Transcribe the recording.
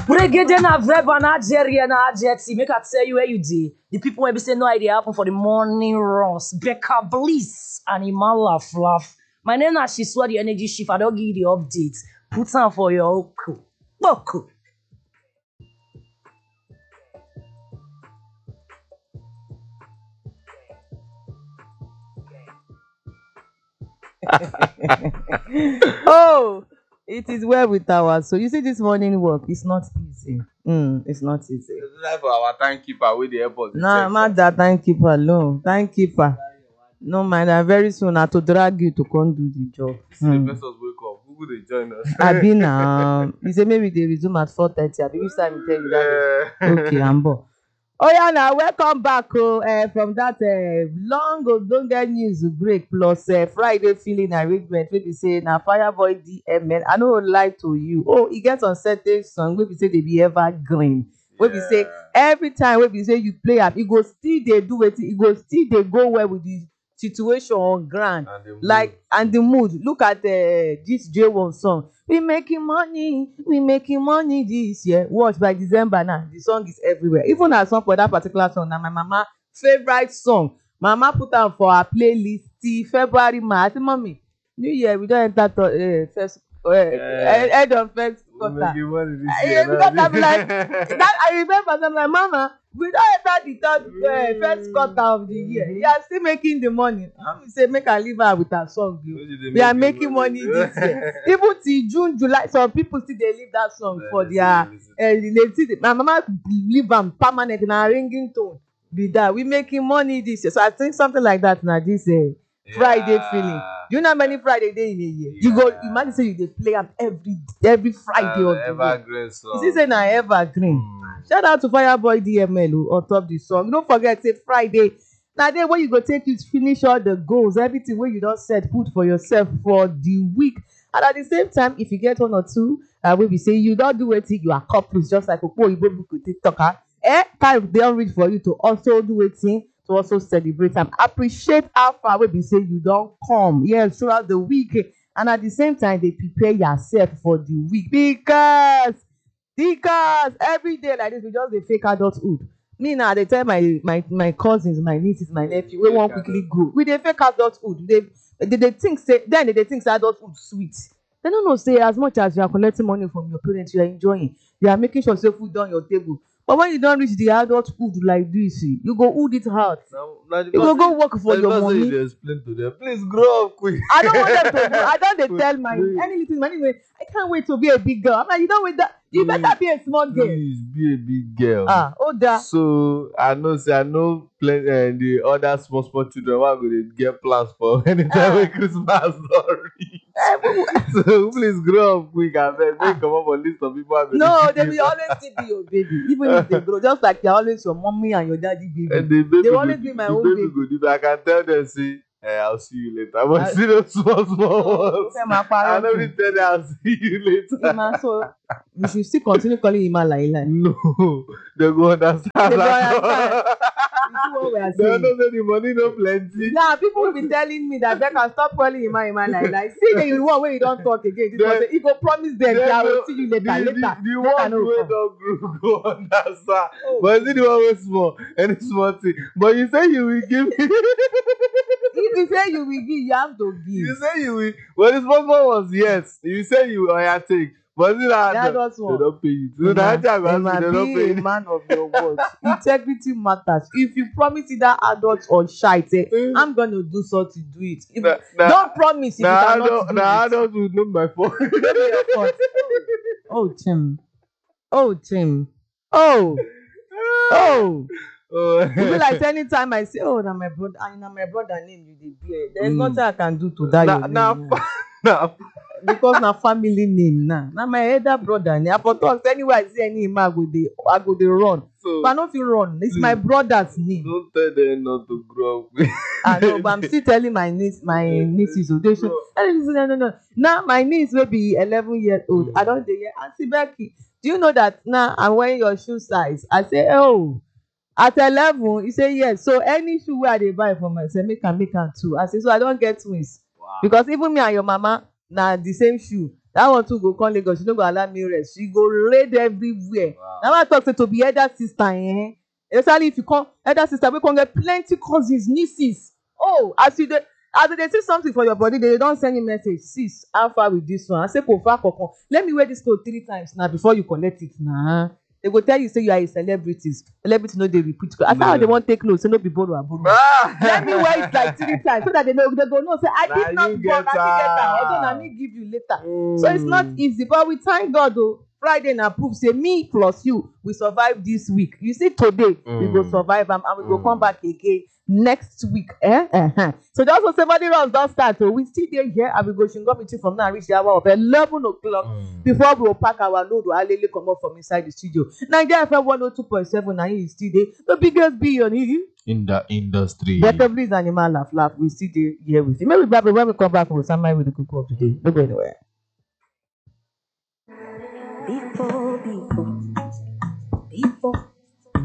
Brigade na Veba na Algeria na Algeria. Make I tell you where you did. The people will be saying no idea happen for the morning runs. Becca Bliss and Iman Laugh. My name is Shiswa, the energy chief. I don't give you the updates. Put on for your oku. Boku. Oh, it is well with our so you see this morning work. It's not easy. It's not easy. It's like for our timekeeper with the airport. Nah, not that timekeeper alone. Timekeeper. No mind, and very soon I have to drag you to come do the job. See the persons wake up. Who could they join us? I been you say maybe they resume at 4:30. I be which time you tell you that. Okay, I'm bored. Oh yeah, now welcome back from that long don't get news break plus Friday feeling arrangement. We be say na Fireboy DMN. I no lie to you. Oh, e get on certain song we be say they be evergreen. We be say every time we be say you play am, e go still dey do wetin, e go still dey go well with the situation on ground. And the mood. Look at this J1 song. We making money this year. Watch by December now. The song is everywhere. Even as song for that particular song, now my mama favorite song. Mama put am for her playlist till February, March. Mommy, New Year we don't enter first end of first quarter. Because I'm like that. I remember I'm like, Mama, we don't enter the third first quarter of the year. You are still making the money. Mommy say make I leave her with her song. We are making money this year. Even till June, July, some people still they leave that song for their my mama leave am permanent in her ringing tone. Be that we making money this year. So I think something like that now this Friday feeling. Do you know how many Friday day in a year? You go imagine say you dey play am every Friday of the evergreen song. you see say na evergreen. Shout out to Fireboy DML on top the song. Don't forget say Friday na day wey you go take it finish all the goals, everything wey you don set put for yourself for the week. And at the same time, if you get one or two wey be say you don do wetin you accomplish, just like Opo Oyibo people take talk time don reach for you to also do wetin to also celebrate and appreciate how far wey be say you don come throughout the week, and at the same time dey prepare yourself for the week because every day like this we just dey fake adulthood. Me now I dey tell my cousins, my nieces, my nephew wey wan quickly grow, we dey fake adulthood. They think say adulthood sweet. They no know say as much as you are collecting money from your parents, you are enjoying, you are making sure say food on your table. But when you don't reach the adulthood like this, you go hold it hard. You go work for your money. You explain to them, please grow up quick. I don't want them to grow. I don't tell my any little money. I can't wait to be a big girl. I'm like, you don't wait that. You better be a small girl. Please be a big girl. That. So I know plenty the other small children who are going to get plans for anytime when Christmas don't reach. So please grow up quick and then come up a list of people. No, they will always still be your baby, even if they grow. Just like they're always your mommy and your daddy baby. And the baby they will always be my own baby. Good. I can tell them, see, I'll see you later. But see those small ones. I know you tell them I'll see you later. So you should still continue calling Ima Laila. No, they go understand. They don't know the money no plenty. Yeah, people will be telling me that they can stop calling Ima Laila. See the one where you don't talk again. He go promise them I will see you later. The one wey don't go understand. But see the one wey small, any small thing. But you say you will give me. If you say you will give, you have to give. You say you will. Well, the small ones, yes. You say you will take. But see that they don't pay you. So that they don't pay you. Be a man of your words. Integrity matters. If you promise either adults or shy, say I'm going to do something, do it. Don't promise if you cannot do it. Adults will know my fault. Oh, Tim. It be like anytime I say, oh, na my brother name you dey bear. There's nothing I can do to that your name. Because na family name now. Na my elder brother name. I for talk anywhere I see any name I go dey run. So, but I no fit run. It's my brother's name. Don't tell them not to grow up. I know, but I'm still telling my nieces. No. Now my niece will be 11 years old. I don't hear Auntie Becky. Do you know that now I'm wearing your shoe size? I say, oh. At 11, he say yes. So any shoe where they buy for myself, make am too. I say so I don't get twins. Wow. Because even me and your mama, na the same shoe. That one too go come Lagos. She no go allow me rest. She go raid everywhere. Wow. Now I talk say to be elder sister, especially if you come elder sister, we can get plenty cousins, nieces. Oh, as they see something for your body, they don't send you message. Sis, how far with this one? I say, Kofa. Let me wear this clothes 3 times now before you collect it. Nah. They go tell you say you are a celebrity. Celebrity no dey repeat. As how they want take clothes, say no be borrow. Let me wear it like 3 times so that they go no say I did not born, I did get her. Although na me give you later. So it's not easy, but we thank God though. Friday na proof say me plus you we survive this week. You see today we go survive and we go come back again next week. So just for somebody runs don't start. So we still dey here and we go shingo meeting from now reach the hour of 11 o'clock before we will pack our load to alele come up from inside the studio. Nigeria FM 102.7 na you still dey the biggest billion in the industry. Better please animal laugh. We still dey here with you. Maybe when we come back we'll summarize with the cook of today. Don't go anywhere. Before